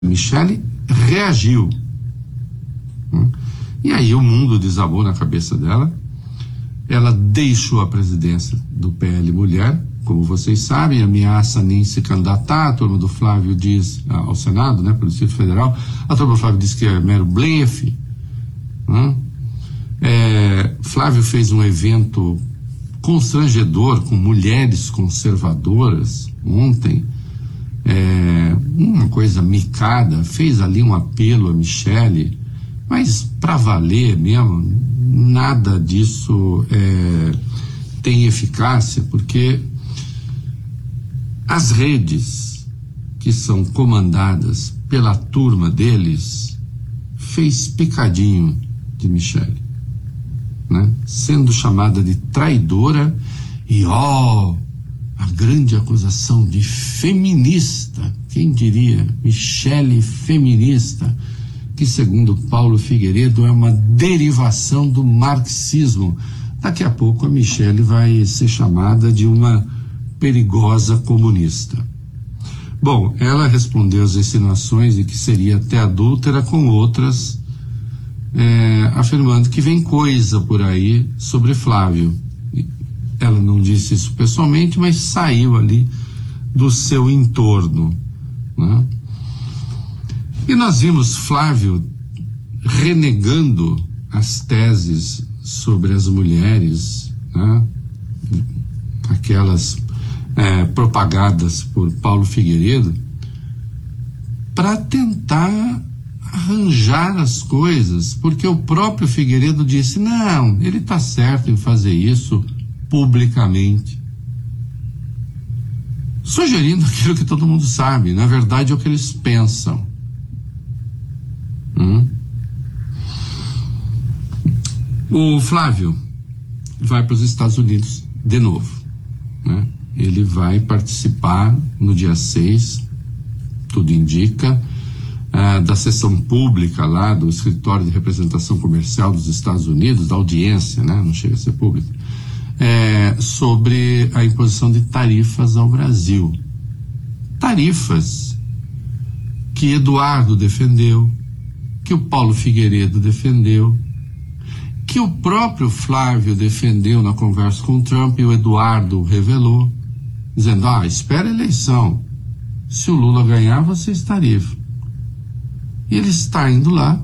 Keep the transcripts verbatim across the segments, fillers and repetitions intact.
Michele reagiu. E aí o mundo desabou na cabeça dela. Ela deixou a presidência do P L Mulher, como vocês sabem, ameaça nem se candidatar. A turma do Flávio diz ao Senado, né, pelo Distrito Federal, a turma do Flávio diz que é mero blefe. Né? É, Flávio fez um evento constrangedor com mulheres conservadoras ontem, é, uma coisa micada, fez ali um apelo a Michele, mas para valer mesmo, nada disso é, tem eficácia, porque as redes que são comandadas pela turma deles fez picadinho de Michele, né? Sendo chamada de traidora e ó, a grande acusação de feminista. Quem diria? Michele feminista, que segundo Paulo Figueiredo é uma derivação do marxismo. Daqui a pouco a Michele vai ser chamada de uma perigosa comunista. Bom, ela respondeu às insinuações de que seria até adúltera com outras, é, afirmando que vem coisa por aí sobre Flávio. Ela não disse isso pessoalmente, mas saiu ali do seu entorno, né? E nós vimos Flávio renegando as teses sobre as mulheres, né? Aquelas é, propagadas por Paulo Figueiredo, para tentar arranjar as coisas, porque o próprio Figueiredo disse, não, ele está certo em fazer isso publicamente, sugerindo aquilo que todo mundo sabe, na verdade é o que eles pensam. Hum? O Flávio vai para os Estados Unidos de novo, né? Ele vai participar no dia seis, tudo indica, uh, da sessão pública lá do Escritório de Representação Comercial dos Estados Unidos, da audiência, né? Não chega a ser pública, é, sobre a imposição de tarifas ao Brasil. Tarifas que Eduardo defendeu, que o Paulo Figueiredo defendeu, que o próprio Flávio defendeu na conversa com o Trump e o Eduardo revelou, dizendo, ah, espera a eleição, se o Lula ganhar, vocês tarifam. E ele está indo lá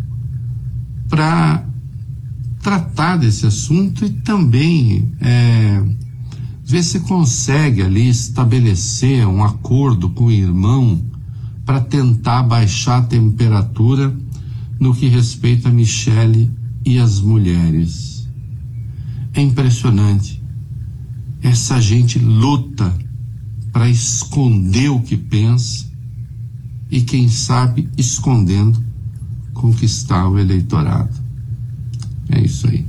para tratar desse assunto e também é, ver se consegue ali estabelecer um acordo com o irmão para tentar baixar a temperatura no que respeita a Michele e as mulheres. É impressionante. Essa gente luta para esconder o que pensa e, quem sabe, escondendo, conquistar o eleitorado. É isso aí.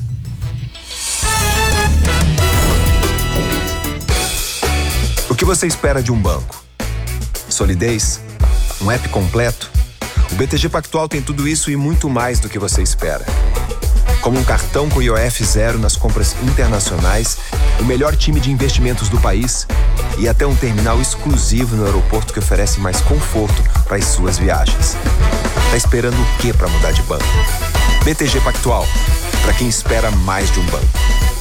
O que você espera de um banco? Solidez? Um app completo? O B T G Pactual tem tudo isso e muito mais do que você espera. Como um cartão com I O F zero nas compras internacionais, o melhor time de investimentos do país e até um terminal exclusivo no aeroporto que oferece mais conforto para as suas viagens. Tá esperando o quê para mudar de banco? B T G Pactual, para quem espera mais de um banco.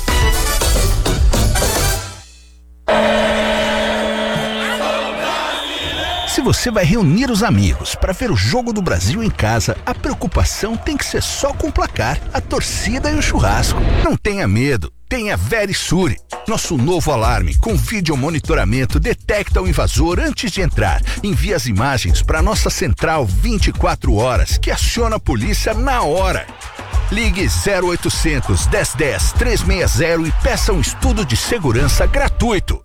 Se você vai reunir os amigos para ver o Jogo do Brasil em casa, a preocupação tem que ser só com o placar, a torcida e o churrasco. Não tenha medo, tenha Verisure. Nosso novo alarme com vídeo monitoramento detecta o invasor antes de entrar. Envia as imagens para nossa central vinte e quatro horas, que aciona a polícia na hora. Ligue zero oitocentos, dez dez, trezentos e sessenta e peça um estudo de segurança gratuito.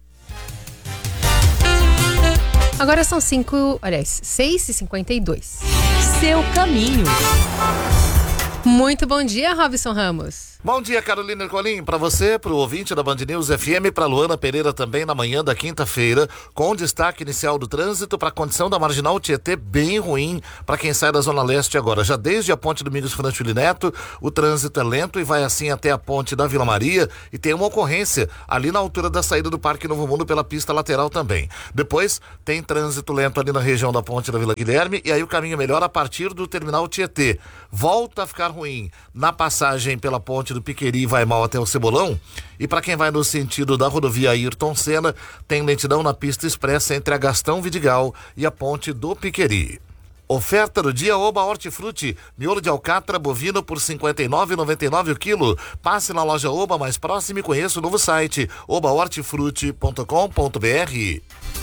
Agora são cinco, aliás, seis e cinquenta e dois. Seu caminho. Muito bom dia, Robson Ramos. Bom dia, Carolina Ercolim, para você, para o ouvinte da Band News F M, para Luana Pereira também na manhã da quinta-feira, com destaque inicial do trânsito para a condição da Marginal Tietê bem ruim para quem sai da Zona Leste agora. Já desde a ponte Domingos Franchuli Neto, o trânsito é lento e vai assim até a ponte da Vila Maria e tem uma ocorrência ali na altura da saída do Parque Novo Mundo pela pista lateral também. Depois tem trânsito lento ali na região da ponte da Vila Guilherme e aí o caminho melhora a partir do terminal Tietê. Volta a ficar ruim na passagem pela ponte do Piqueri, vai mal até o Cebolão. E para quem vai no sentido da rodovia Ayrton Senna, tem lentidão na pista expressa entre a Gastão Vidigal e a ponte do Piqueri. Oferta do dia Oba Hortifruti, miolo de alcatra bovino por cinquenta e nove reais e noventa e nove centavos o quilo. Passe na loja Oba mais próxima e conheça o novo site oba hortifruti ponto com ponto b r.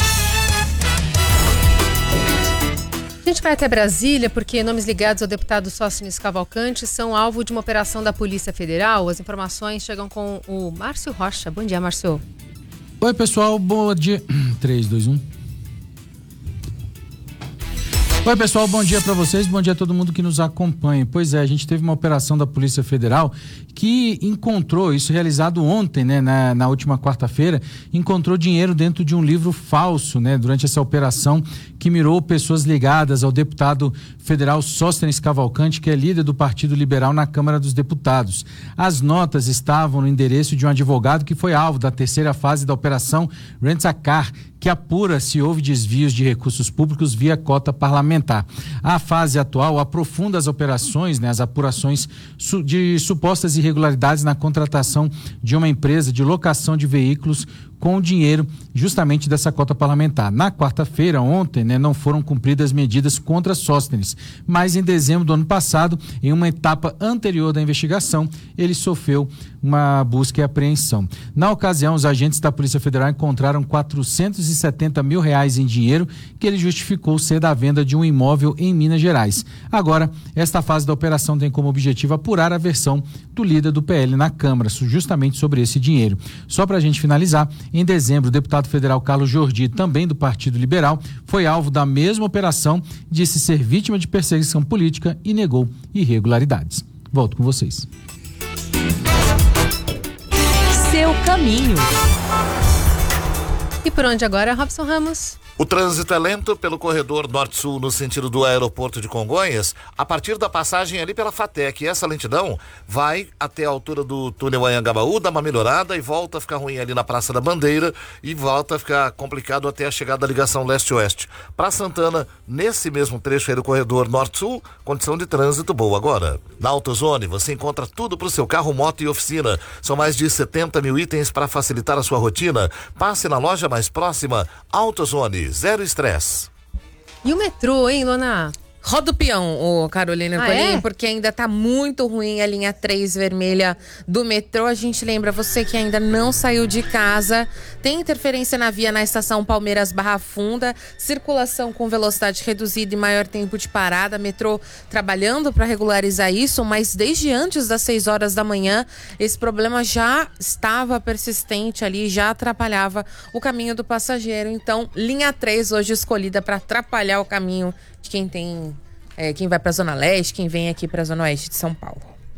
A gente vai até Brasília porque nomes ligados ao deputado Sóstenes Cavalcante são alvo de uma operação da Polícia Federal. As informações chegam com o Márcio Rocha. Bom dia, Márcio. Oi, pessoal. Bom dia. três, dois, um. Oi, pessoal, bom dia para vocês, bom dia a todo mundo que nos acompanha. Pois é, a gente teve uma operação da Polícia Federal que encontrou, isso realizado ontem, né, na, na última quarta-feira, encontrou dinheiro dentro de um livro falso, né, durante essa operação que mirou pessoas ligadas ao deputado federal Sóstenes Cavalcante, que é líder do Partido Liberal na Câmara dos Deputados. As notas estavam no endereço de um advogado que foi alvo da terceira fase da operação Rent-A-Car, que apura se houve desvios de recursos públicos via cota parlamentar. A fase atual aprofunda as operações, né, as apurações su- de supostas irregularidades na contratação de uma empresa de locação de veículos com o dinheiro justamente dessa cota parlamentar. Na quarta-feira, ontem, né, não foram cumpridas medidas contra Sóstenes, mas em dezembro do ano passado, em uma etapa anterior da investigação, ele sofreu uma busca e apreensão. Na ocasião, os agentes da Polícia Federal encontraram quatrocentos e setenta mil reais em dinheiro que ele justificou ser da venda de um imóvel em Minas Gerais. Agora, esta fase da operação tem como objetivo apurar a versão do líder do P L na Câmara, justamente sobre esse dinheiro. Só para a gente finalizar, em dezembro, o deputado federal Carlos Jordi, também do Partido Liberal, foi alvo da mesma operação, disse ser vítima de perseguição política e negou irregularidades. Volto com vocês. Seu caminho. E por onde agora, Robson Ramos? O trânsito é lento pelo corredor norte-sul no sentido do aeroporto de Congonhas, a partir da passagem ali pela FATEC. Essa lentidão vai até a altura do túnel Anhangabaú, dá uma melhorada e volta a ficar ruim ali na Praça da Bandeira e volta a ficar complicado até a chegada da ligação leste-oeste. Para Santana, nesse mesmo trecho aí do corredor norte-sul, condição de trânsito boa agora. Na AutoZone você encontra tudo para o seu carro, moto e oficina. São mais de setenta mil itens para facilitar a sua rotina. Passe na loja mais próxima. AutoZone. Zero estresse. E o metrô, hein, Lona? Roda o peão, ô Carolina Ah, Colim, é? porque ainda tá muito ruim a linha três vermelha do metrô. A gente lembra, você que ainda não saiu de casa, tem interferência na via na estação Palmeiras Barra Funda, circulação com velocidade reduzida e maior tempo de parada, metrô trabalhando para regularizar isso, mas desde antes das seis horas da manhã, esse problema já estava persistente ali, já atrapalhava o caminho do passageiro. Então, linha três hoje escolhida para atrapalhar o caminho de quem tem, é, quem vai para a Zona Leste, quem vem aqui para a Zona Oeste de São Paulo.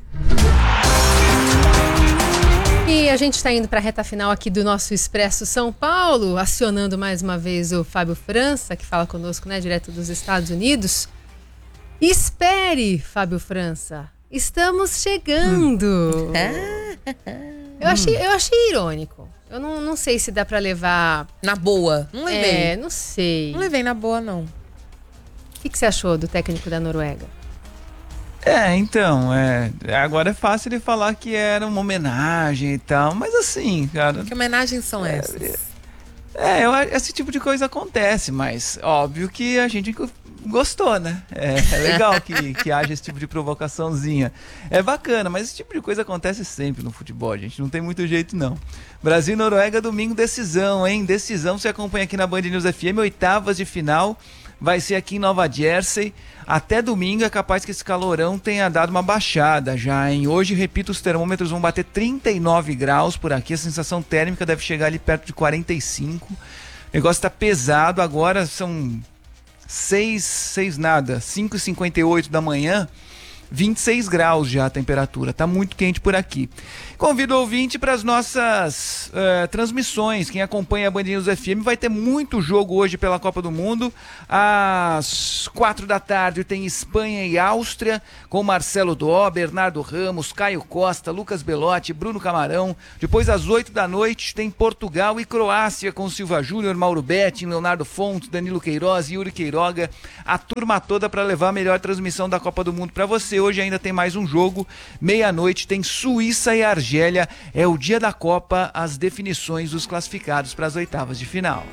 E a gente está indo para a reta final aqui do nosso Expresso São Paulo, acionando mais uma vez o Fábio França, que fala conosco, né, direto dos Estados Unidos. Espere, Fábio França, estamos chegando. Eu achei, eu achei irônico. Eu não, não sei se dá para levar Na boa. Não levei. É, não sei. Não levei na boa, não. O que, que você achou do técnico da Noruega? É, então, é, agora é fácil ele falar que era uma homenagem e tal, mas assim, cara... Que homenagens são essas? É, eu, esse tipo de coisa acontece, mas óbvio que a gente gostou, né? É, é legal que, que haja esse tipo de provocaçãozinha. É bacana, mas esse tipo de coisa acontece sempre no futebol, gente. Não tem muito jeito, não. Brasil e Noruega, domingo, decisão, hein? Decisão, você acompanha aqui na Band News F M, oitavas de final. Vai ser aqui em Nova Jersey. Até domingo é capaz que esse calorão tenha dado uma baixada já, hein? Hoje, repito, os termômetros vão bater trinta e nove graus por aqui. A sensação térmica deve chegar ali perto de quarenta e cinco. O negócio tá pesado. Agora são seis, seis nada, cinco e cinquenta e oito da manhã. vinte e seis graus já a temperatura, tá muito quente por aqui. Convido o ouvinte para as nossas uh, transmissões. Quem acompanha a Band News F M vai ter muito jogo hoje pela Copa do Mundo. Às quatro da tarde tem Espanha e Áustria, com Marcelo Dó, Bernardo Ramos, Caio Costa, Lucas Belotti, Bruno Camarão. Depois, às oito da noite, tem Portugal e Croácia, com Silva Júnior, Mauro Betting, Leonardo Fontes, Danilo Queiroz, Yuri Queiroga. A turma toda para levar a melhor transmissão da Copa do Mundo para você. Hoje ainda tem mais um jogo. Meia-noite tem Suíça e Argélia. É o dia da Copa, as definições dos classificados para as oitavas de final.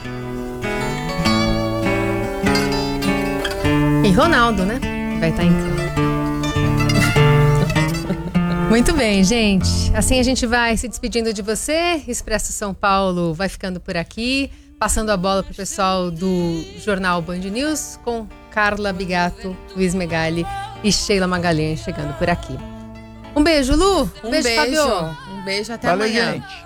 E Ronaldo, né? Vai estar em campo. Muito bem, gente. Assim a gente vai se despedindo de você. Expresso São Paulo vai ficando por aqui. Passando a bola pro pessoal do Jornal Band News, com Carla Bigato, Luiz Megali e Sheila Magalhães chegando por aqui. Um beijo, Lu. Um, um beijo, beijo, Fabio. Um beijo, até Valeu, amanhã. gente.